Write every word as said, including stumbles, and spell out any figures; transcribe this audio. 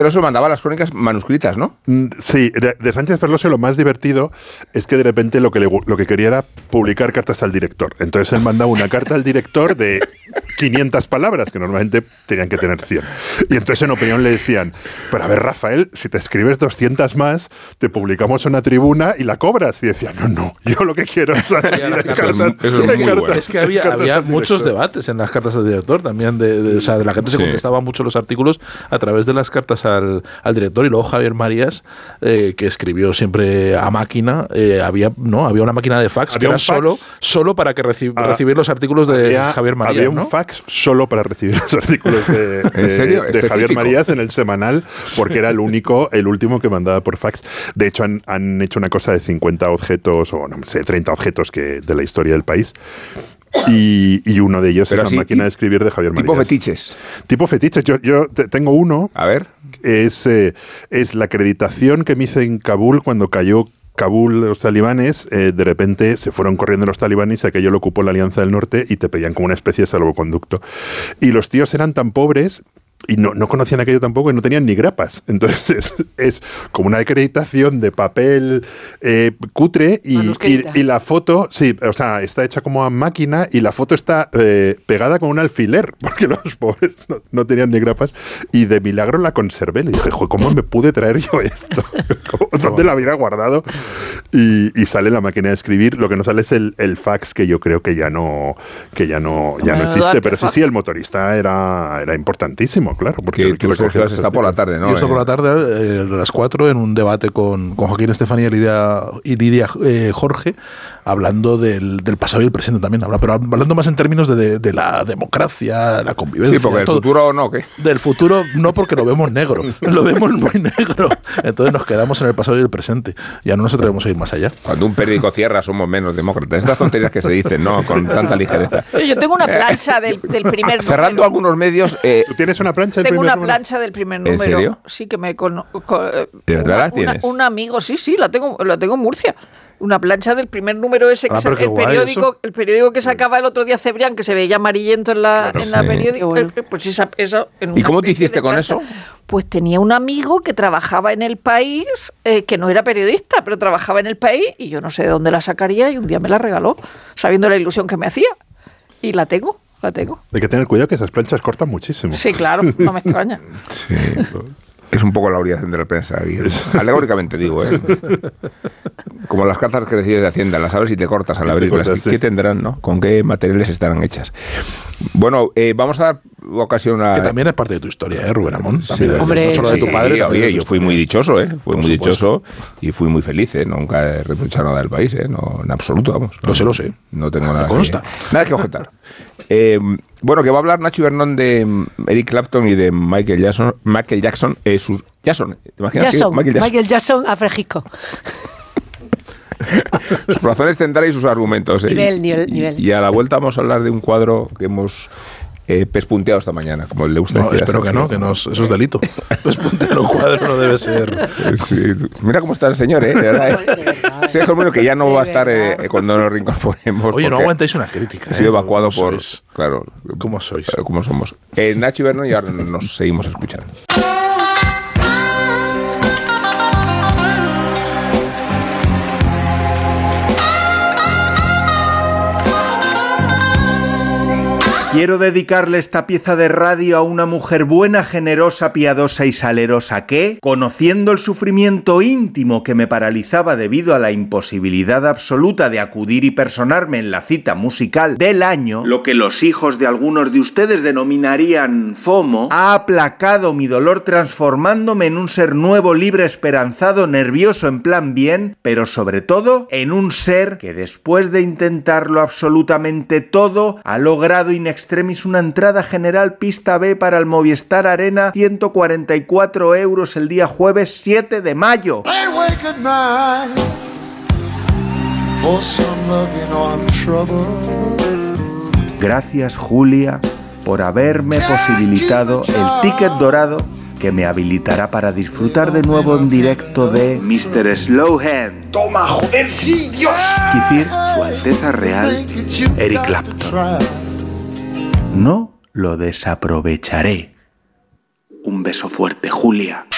Ferlosio mandaba las crónicas manuscritas, ¿no? Sí, de, de Sánchez Ferlosio lo más divertido es que de repente lo que, le, lo que quería era publicar cartas al director. Entonces él mandaba una carta al director de quinientas palabras, que normalmente tenían que tener cien. Y entonces en opinión le decían, pero a ver, Rafael, si te escribes doscientas más, te publicamos una tribuna y la cobras. Y decía, no, no, yo lo que quiero es... Cartas, eso es muy cartas, bueno. Es que había, había muchos debates en las cartas al director también, de, de, o sea, de la gente se contestaba sí. mucho los artículos a través de las cartas al, al director. Y luego Javier Marías, eh, que escribió siempre a máquina, eh, había no había una máquina de fax que era fax? solo solo para que reci ah, recibir los artículos de había, Javier Marías. Había un ¿no? fax solo para recibir los artículos de, de, ¿En serio? de Javier Marías en el semanal, porque era el único, el último que mandaba por fax. De hecho, han, han hecho una cosa de cincuenta objetos, o no sé, treinta objetos que, de la historia del país. Y, y uno de ellos Pero es la máquina de escribir de Javier Marías. Tipo fetiches. Tipo fetiches. Yo, yo tengo uno. A ver. Es, eh, es la acreditación que me hice en Kabul cuando cayó Kabul, los talibanes. Eh, de repente se fueron corriendo los talibanes y aquello lo ocupó la Alianza del Norte y te pedían como una especie de salvoconducto. Y los tíos eran tan pobres y no, no conocían aquello tampoco y no tenían ni grapas. Entonces es, es como una acreditación de papel eh, cutre y, y, y la foto, sí, o sea, está hecha como a máquina y la foto está eh, pegada con un alfiler, porque los pobres no, no tenían ni grapas, y de milagro la conservé. Le dije, ¿cómo me pude traer yo esto? ¿Dónde la hubiera guardado? Y, y sale la máquina de escribir. Lo que no sale es el, el fax, que yo creo que ya no, que ya no, ya no existe. Pero sí, sí, el motorista era, era importantísimo. Claro, porque tú, Sergio, está por la tarde, ¿no? Yo estoy por la tarde, eh, a las cuatro, en un debate con, con Joaquín Estefanía y Lidia, y Lidia eh, Jorge, hablando del, del pasado y el presente también, pero hablando más en términos de, de, de la democracia, la convivencia. Sí, porque del todo. futuro no, ¿qué? Del futuro no, porque lo vemos negro, lo vemos muy negro. Entonces nos quedamos en el pasado y el presente. Ya no nos atrevemos a ir más allá. Cuando un periódico cierra somos menos demócratas. Estas tonterías que se dicen, ¿no? Con tanta ligereza. Yo tengo una plancha del, del primer Cerrando número. algunos medios... Eh, ¿Tú tienes una plancha del Tengo primer una número? plancha del primer número. ¿En serio? Sí, que me conozco. ¿De verdad la tienes? Un amigo, sí, sí, la tengo, la tengo en Murcia. Una plancha del primer número ese, que ah, sa- el, periódico, el periódico que sacaba el otro día Cebrián, que se veía amarillento en la, Claro, en la sí. periódico. Bueno. Pues esa, esa, en ¿Y cómo te hiciste con eso? Pues tenía un amigo que trabajaba en El País, eh, que no era periodista, pero trabajaba en El País, y yo no sé de dónde la sacaría, y un día me la regaló, sabiendo la ilusión que me hacía. Y la tengo, la tengo. Hay que tener cuidado, que esas planchas cortan muchísimo. Sí, claro, no me extraña. Sí. Es un poco la obligación de la prensa. Alegóricamente digo, ¿eh? Como las cartas que recibes de Hacienda, las abres y te cortas al abrirlas. ¿Qué, ¿Qué tendrán, no? ¿Con qué materiales estarán hechas? Bueno, eh, vamos a dar ocasión a... Que también es parte de tu historia, ¿eh, Rubén Amón? Sí, hombre, no solo de tu sí, padre. Oye, yo fui muy dichoso, ¿eh? Fui Por muy supuesto. dichoso y fui muy feliz, ¿eh? Nunca he reprochado nada del país, ¿eh? No, en absoluto, vamos. Lo sé, lo sé. No tengo nada Me consta. que, nada que objetar. Eh, bueno, que va a hablar Nacho Ibernón de Eric Clapton y de Michael Jackson. Michael Jackson, eh, sus... Jackson, ¿te imaginas? Jackson, que Michael Jackson. Michael Jackson a Fresco. Sus razones tendrá y sus argumentos. ¿eh? Nivel, nivel, nivel. Y a la vuelta vamos a hablar de un cuadro que hemos eh, pespunteado esta mañana, como le gusta No, decir. espero que no, que no, eso es delito. Pespuntear un cuadro no debe ser. Sí, mira cómo está el señor, ¿eh? De verdad, ¿eh? Sí, es bueno que ya no va a estar eh, cuando nos reincorporemos. Oye, no aguantáis una crítica. Ha sido ¿eh? evacuado ¿Cómo por... sois? Claro. ¿Cómo sois? ¿Cómo somos? Eh, Nacho Ibernón, y ahora nos seguimos escuchando. Quiero dedicarle esta pieza de radio a una mujer buena, generosa, piadosa y salerosa que, conociendo el sufrimiento íntimo que me paralizaba debido a la imposibilidad absoluta de acudir y personarme en la cita musical del año, lo que los hijos de algunos de ustedes denominarían FOMO, ha aplacado mi dolor transformándome en un ser nuevo, libre, esperanzado, nervioso en plan bien, pero sobre todo en un ser que después de intentarlo absolutamente todo, ha logrado inexistente extremis una entrada general pista B para el Movistar Arena, ciento cuarenta y cuatro euros el día jueves siete de mayo. Gracias, Julia, por haberme posibilitado el ticket dorado que me habilitará para disfrutar de nuevo en directo de mister Slowhand. ¡Toma, joder, sí, Dios! Quicir, Su Alteza Real, Eric Clapton. No lo desaprovecharé. Un beso fuerte, Julia.